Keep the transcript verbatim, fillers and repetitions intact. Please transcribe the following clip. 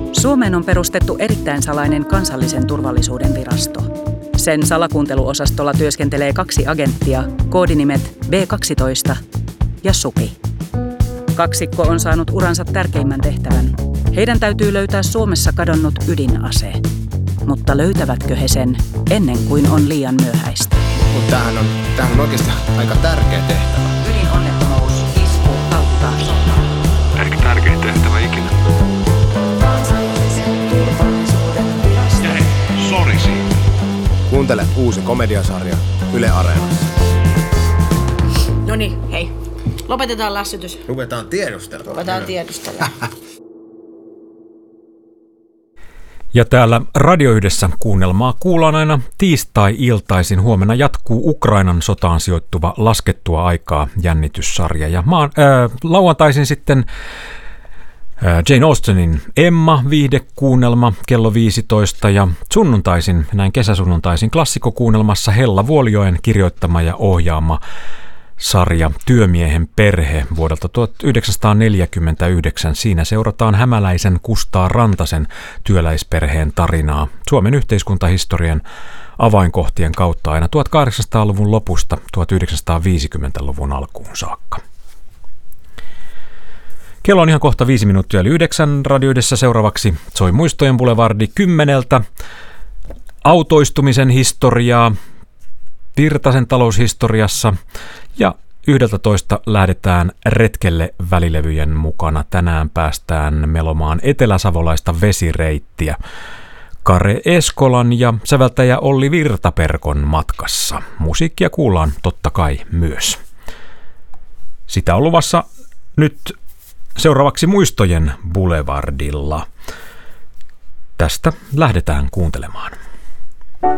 Suomeen on perustettu erittäin salainen kansallisen turvallisuuden virasto. Sen salakuunteluosastolla työskentelee kaksi agenttia, koodinimet B kaksitoista ja Supi. Kaksikko on saanut uransa tärkeimmän tehtävän. Heidän täytyy löytää Suomessa kadonnut ydinase. Mutta löytävätkö he sen ennen kuin on liian myöhäistä? Mutta tämähän on, tämähän on oikeasti aika tärkeä tehtävä. Ydinonnettomuus, isku, auttaa sotaa. Ehkä tärkein tehtävä ikinä. Kansallisen turvallisuuden virasto. Ja hei, sori siitä. Kuuntele uusi komediasarja Yle Areenassa. Noniin, hei. Lopetetaan lässytys. Ruvetaan tiedustelemaan. Ruvetaan tiedustelemaan. Ja täällä Radio Yhdessä kuunnelmaa kuullaan aina tiistai-iltaisin. Huomenna jatkuu Ukrainan sotaan sijoittuva laskettua aikaa jännityssarja. Ja maan, ää, lauantaisin sitten ää, Jane Austenin Emma viihdekuunnelma kello viisitoista ja sunnuntaisin, näin kesäsunnuntaisin klassikkokuunnelmassa Hella Vuolijoen kirjoittama ja ohjaama sarja Työmiehen perhe vuodelta tuhatyhdeksänsataaneljäkymmentäyhdeksän. Siinä seurataan hämäläisen Kustaa Rantasen työläisperheen tarinaa Suomen yhteiskuntahistorian avainkohtien kautta aina tuhatkahdeksansataaluvun lopusta tuhatyhdeksänsataaviisikymmentäluvun alkuun saakka. Kello on ihan kohta viisi minuuttia eli yhdeksän. Radio Yhdessä seuraavaksi soi Muistojen Boulevardi kymmeneltä. Autoistumisen historiaa Virtasen taloushistoriassa ja yhdeltä toista lähdetään retkelle välilevyjen mukana. Tänään päästään melomaan eteläsavolaista vesireittiä Kare Eskolan ja säveltäjä Olli Virtaperkon matkassa. Musiikkia kuullaan totta kai myös. Sitä on luvassa nyt seuraavaksi Muistojen Boulevardilla. Tästä lähdetään kuuntelemaan.